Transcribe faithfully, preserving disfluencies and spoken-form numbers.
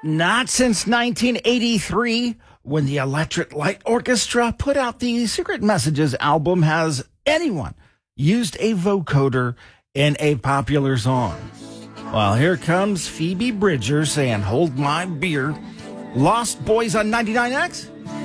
Not since nineteen eighty-three, when the Electric Light Orchestra put out the Secret Messages album, has anyone used a vocoder in a popular song. Well, here comes Phoebe Bridgers saying, "Hold my beer." Lost Boys on ninety-nine X.